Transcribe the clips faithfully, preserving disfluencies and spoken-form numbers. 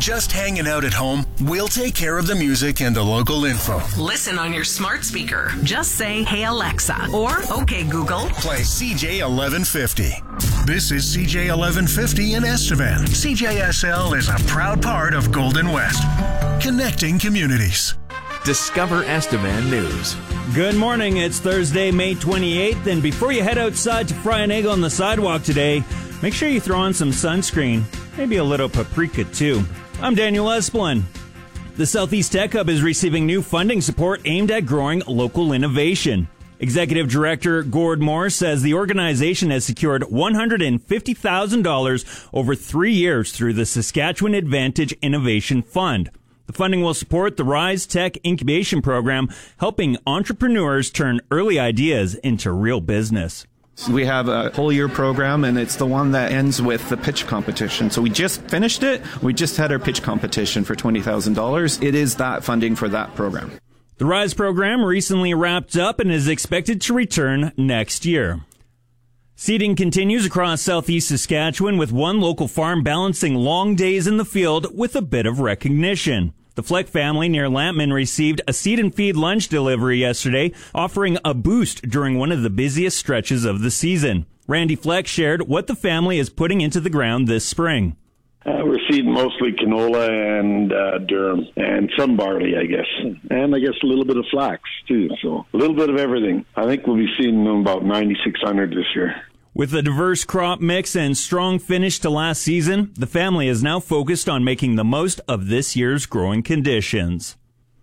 Just hanging out at home? We'll take care of the music and the local info. Listen on your smart speaker. Just say, "Hey Alexa," or "Okay Google." Play C J eleven fifty. This is C J eleven fifty in Estevan. C J S L is a proud part of Golden West, connecting communities. Discover Estevan News. Good morning. It's Thursday, May twenty-eighth, and before you head outside to fry an egg on the sidewalk today, make sure you throw on some sunscreen, maybe a little paprika too. I'm Daniel Esplin. The Southeast Tech Hub is receiving new funding support aimed at growing local innovation. Executive Director Gord Moore says the organization has secured one hundred fifty thousand dollars over three years through the Saskatchewan Advantage Innovation Fund. The funding will support the Rise Tech Incubation Program, helping entrepreneurs turn early ideas into real business. We have a whole year program, and it's the one that ends with the pitch competition. So we just finished it. We just had our pitch competition for twenty thousand dollars. It is that funding for that program. The Rise program recently wrapped up and is expected to return next year. Seeding continues across southeast Saskatchewan, with one local farm balancing long days in the field with a bit of recognition. The Fleck family near Lampman received a seed and feed lunch delivery yesterday, offering a boost during one of the busiest stretches of the season. Randy Fleck shared what the family is putting into the ground this spring. Uh, we're seeding mostly canola and uh, durum and some barley, I guess. And I guess a little bit of flax, too. So a little bit of everything. I think we'll be seeding about ninety-six hundred this year. With a diverse crop mix and strong finish to last season, the family is now focused on making the most of this year's growing conditions.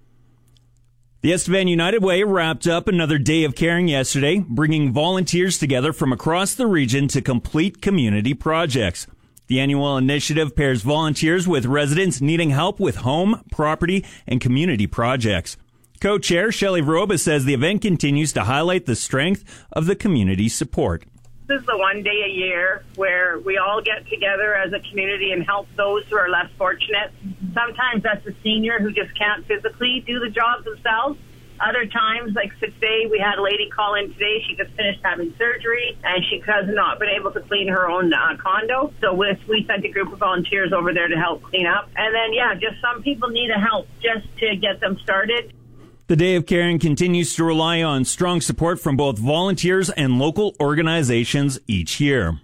The Estevan United Way wrapped up another day of caring yesterday, bringing volunteers together from across the region to complete community projects. The annual initiative pairs volunteers with residents needing help with home, property, and community projects. Co-chair Shelley Vroba says the event continues to highlight the strength of the community support. This is the one day a year where we all get together as a community and help those who are less fortunate. Sometimes that's a senior who just can't physically do the job themselves. Other times, like today, we had a lady call in today. She just finished having surgery, and she has not been able to clean her own uh, condo. So with, we sent a group of volunteers over there to help clean up. And then, yeah, just some people need a help just to get them started. The Day of Caring continues to rely on strong support from both volunteers and local organizations each year.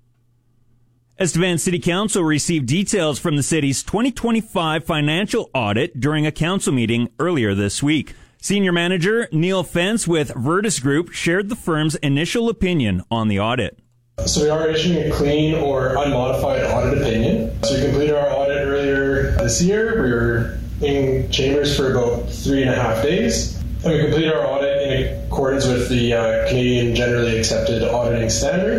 Estevan City Council received details from the city's twenty twenty-five financial audit during a council meeting earlier this week. Senior Manager Neil Fence with Vertus Group shared the firm's initial opinion on the audit. So we are issuing a clean or unmodified audit opinion. So we completed our audit earlier this year. We were in chambers for about three and a half days. And we completed our audit in accordance with the uh, Canadian Generally Accepted Auditing Standard.